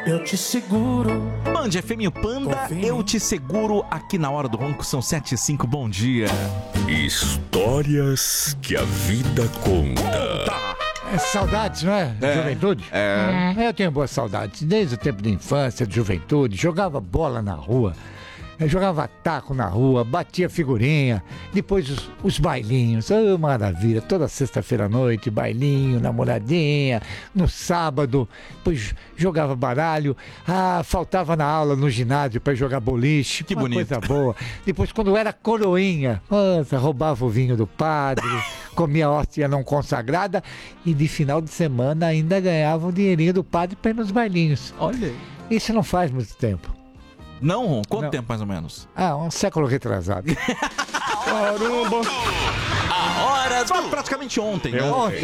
Eu te seguro. Band FM Panda, eu te seguro aqui na Hora do Ronco, são 7h05, bom dia. Histórias que a vida conta. É saudades, não é? Juventude? Eu tenho boas saudades. Desde o tempo de infância, de juventude, jogava bola na rua. Eu jogava taco na rua, batia figurinha, depois os bailinhos, maravilha, toda sexta-feira à noite, bailinho, namoradinha, no sábado, depois jogava baralho, faltava na aula no ginásio para jogar boliche, que uma bonito. coisa boa. Depois quando era coroinha, roubava o vinho do padre, comia hóstia não consagrada e de final de semana ainda ganhava o dinheirinho do padre para ir nos bailinhos. Olha aí. Isso não faz muito tempo. Não, Ron? Quanto Não. tempo mais ou menos? Um século retrasado. A hora do... Praticamente ontem, né? Ontem.